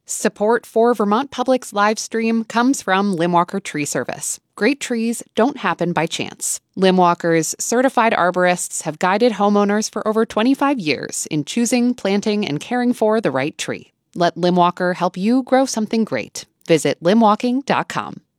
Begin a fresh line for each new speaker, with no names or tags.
Support for Vermont Public's live stream comes from Limwalker Tree Service. Great trees don't happen by chance. Limwalker's certified arborists have guided homeowners for over 25 years in choosing, planting, and caring for the right tree. Let Limwalker help you grow something great. Visit limwalking.com.